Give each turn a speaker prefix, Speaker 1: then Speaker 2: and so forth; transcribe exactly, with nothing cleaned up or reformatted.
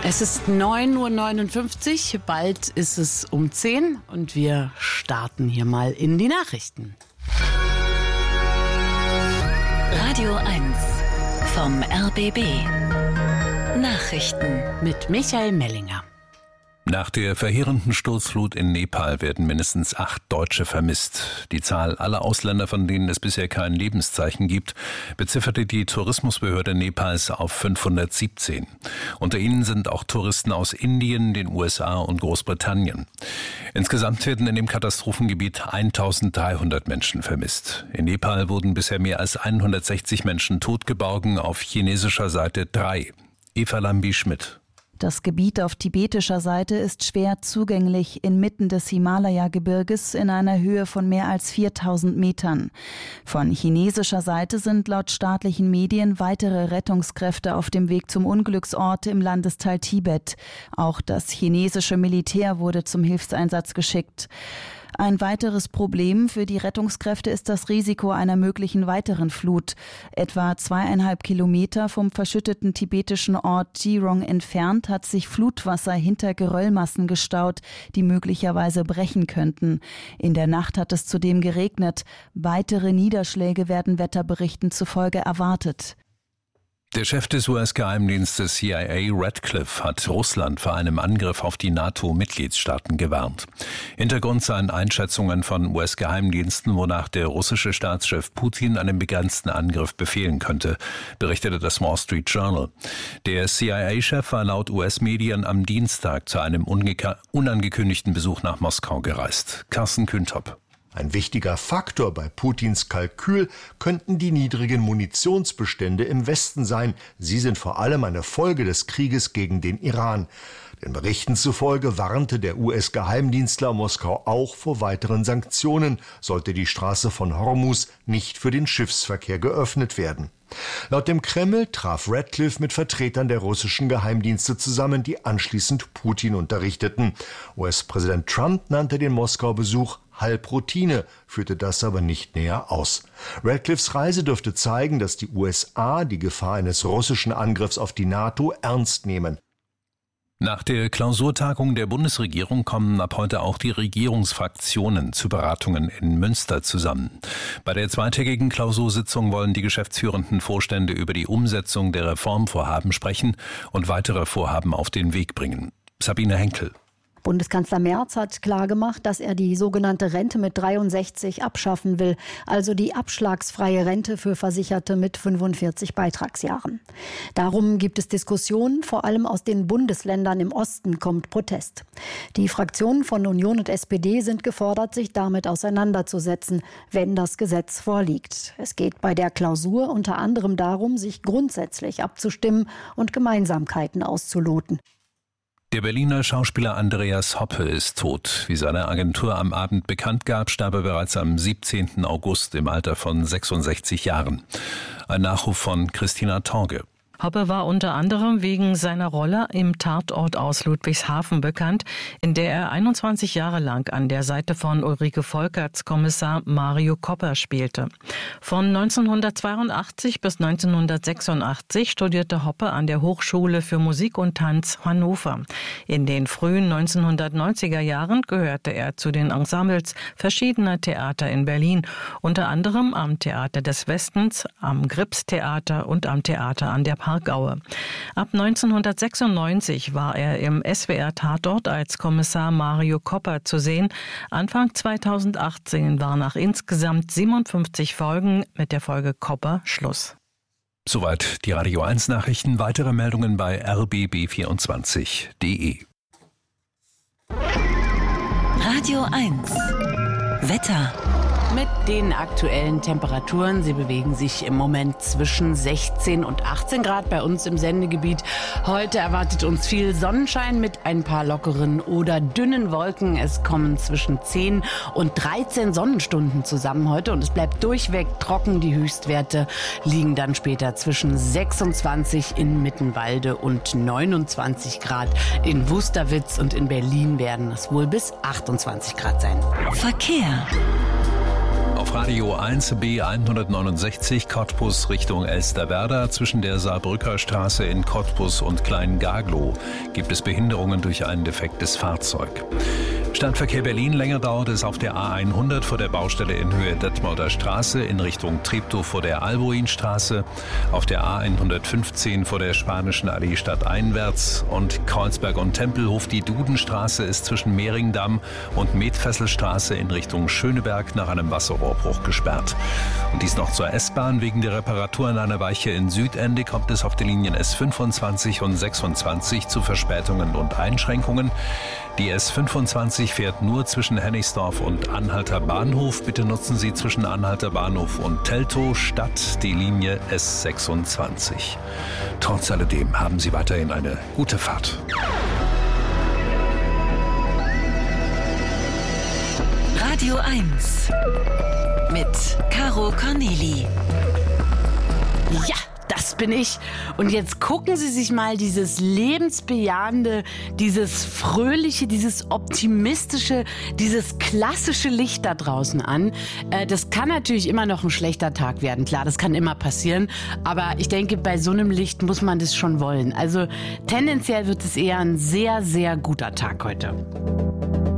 Speaker 1: Es ist neun Uhr neunundfünfzig, bald ist es um zehn und wir starten hier mal in die Nachrichten.
Speaker 2: Radio eins vom R B B. Nachrichten
Speaker 1: mit Michael Mellinger.
Speaker 3: Nach der verheerenden Sturzflut in Nepal werden mindestens acht Deutsche vermisst. Die Zahl aller Ausländer, von denen es bisher kein Lebenszeichen gibt, bezifferte die Tourismusbehörde Nepals auf fünfhundertsiebzehn. Unter ihnen sind auch Touristen aus Indien, den U S A und Großbritannien. Insgesamt werden in dem Katastrophengebiet eintausenddreihundert Menschen vermisst. In Nepal wurden bisher mehr als hundertsechzig Menschen totgeborgen, auf chinesischer Seite drei. Eva Lambi-Schmidt.
Speaker 4: Das Gebiet auf tibetischer Seite ist schwer zugänglich inmitten des Himalaya-Gebirges in einer Höhe von mehr als viertausend Metern. Von chinesischer Seite sind laut staatlichen Medien weitere Rettungskräfte auf dem Weg zum Unglücksort im Landesteil Tibet. Auch das chinesische Militär wurde zum Hilfseinsatz geschickt. Ein weiteres Problem für die Rettungskräfte ist das Risiko einer möglichen weiteren Flut. Etwa zweieinhalb Kilometer vom verschütteten tibetischen Ort Jirong entfernt hat sich Flutwasser hinter Geröllmassen gestaut, die möglicherweise brechen könnten. In der Nacht hat es zudem geregnet. Weitere Niederschläge werden Wetterberichten zufolge erwartet.
Speaker 3: Der Chef des U S-Geheimdienstes C I A, Ratcliffe, hat Russland vor einem Angriff auf die NATO-Mitgliedstaaten gewarnt. Hintergrund seien Einschätzungen von U S-Geheimdiensten, wonach der russische Staatschef Putin einen begrenzten Angriff befehlen könnte, berichtete das Wall Street Journal. Der C I A-Chef war laut U S-Medien am Dienstag zu einem unge- unangekündigten Besuch nach Moskau gereist. Carsten Küntop.
Speaker 5: Ein wichtiger Faktor bei Putins Kalkül könnten die niedrigen Munitionsbestände im Westen sein. Sie sind vor allem eine Folge des Krieges gegen den Iran. Den Berichten zufolge warnte der U S-Geheimdienstler Moskau auch vor weiteren Sanktionen, sollte die Straße von Hormuz nicht für den Schiffsverkehr geöffnet werden. Laut dem Kreml traf Ratcliffe mit Vertretern der russischen Geheimdienste zusammen, die anschließend Putin unterrichteten. U S-Präsident Trump nannte den Moskau-Besuch Halbroutine, führte das aber nicht näher aus. Ratcliffes Reise dürfte zeigen, dass die U S A die Gefahr eines russischen Angriffs auf die NATO ernst nehmen.
Speaker 3: Nach der Klausurtagung der Bundesregierung kommen ab heute auch die Regierungsfraktionen zu Beratungen in Münster zusammen. Bei der zweitägigen Klausursitzung wollen die geschäftsführenden Vorstände über die Umsetzung der Reformvorhaben sprechen und weitere Vorhaben auf den Weg bringen. Sabine Henkel.
Speaker 6: Bundeskanzler Merz hat klargemacht, dass er die sogenannte Rente mit dreiundsechzig abschaffen will, also die abschlagsfreie Rente für Versicherte mit fünfundvierzig Beitragsjahren. Darum gibt es Diskussionen, vor allem aus den Bundesländern im Osten kommt Protest. Die Fraktionen von Union und S P D sind gefordert, sich damit auseinanderzusetzen, wenn das Gesetz vorliegt. Es geht bei der Klausur unter anderem darum, sich grundsätzlich abzustimmen und Gemeinsamkeiten auszuloten.
Speaker 3: Der Berliner Schauspieler Andreas Hoppe ist tot. Wie seine Agentur am Abend bekannt gab, starb er bereits am siebzehnten August im Alter von sechsundsechzig Jahren. Ein Nachruf von Christina Torge.
Speaker 7: Hoppe war unter anderem wegen seiner Rolle im Tatort aus Ludwigshafen bekannt, in der er einundzwanzig Jahre lang an der Seite von Ulrike Volkerts Kommissar Mario Kopper spielte. Von neunzehnhundertzweiundachtzig bis neunzehnhundertsechsundachtzig studierte Hoppe an der Hochschule für Musik und Tanz Hannover. In den frühen neunzehnhundertneunziger Jahren gehörte er zu den Ensembles verschiedener Theater in Berlin, unter anderem am Theater des Westens, am Gripstheater und am Theater an der Parkaue. Ab neunzehnhundertsechsundneunzig war er im S W R-Tatort als Kommissar Mario Kopper zu sehen. Anfang zweitausendachtzehn war nach insgesamt siebenundfünfzig Folgen mit der Folge Kopper Schluss.
Speaker 3: Soweit die Radio eins Nachrichten. Weitere Meldungen bei r b b vierundzwanzig punkt d e.
Speaker 2: Radio eins Wetter.
Speaker 1: Mit den aktuellen Temperaturen. Sie bewegen sich im Moment zwischen sechzehn und achtzehn Grad bei uns im Sendegebiet. Heute erwartet uns viel Sonnenschein mit ein paar lockeren oder dünnen Wolken. Es kommen zwischen zehn und dreizehn Sonnenstunden zusammen heute und es bleibt durchweg trocken. Die Höchstwerte liegen dann später zwischen sechsundzwanzig in Mittenwalde und neunundzwanzig Grad. In Wusterwitz und in Berlin werden es wohl bis achtundzwanzig Grad sein.
Speaker 2: Verkehr.
Speaker 3: auf Radio eins B hundertneunundsechzig Cottbus Richtung Elsterwerda. Zwischen der Saarbrücker Straße in Cottbus und Klein-Gaglow gibt es Behinderungen durch ein defektes Fahrzeug. Stadtverkehr Berlin, länger dauert es auf der A hundert vor der Baustelle in Höhe Detmolder Straße in Richtung Treptow vor der Albuinstraße, auf der A hundertfünfzehn vor der Spanischen Allee stadteinwärts und Kreuzberg und Tempelhof. Die Dudenstraße ist zwischen Mehringdamm und Metfesselstraße in Richtung Schöneberg nach einem Wasserrohrbruch gesperrt. Und dies noch zur S-Bahn. Wegen der Reparatur an einer Weiche in Südende kommt es auf den Linien S fünfundzwanzig und sechsundzwanzig zu Verspätungen und Einschränkungen. Die S fünfundzwanzig fährt nur zwischen Hennigsdorf und Anhalter Bahnhof. Bitte nutzen Sie zwischen Anhalter Bahnhof und Teltow statt die Linie S sechsundzwanzig. Trotz alledem haben Sie weiterhin eine gute Fahrt.
Speaker 2: Radio eins mit Caro Corneli.
Speaker 1: Ja, das bin ich. Und jetzt gucken Sie sich mal dieses lebensbejahende, dieses fröhliche, dieses optimistische, dieses klassische Licht da draußen an. Äh, das kann natürlich immer noch ein schlechter Tag werden. Klar, das kann immer passieren. Aber ich denke, bei so einem Licht muss man das schon wollen. Also tendenziell wird es eher ein sehr, sehr guter Tag heute.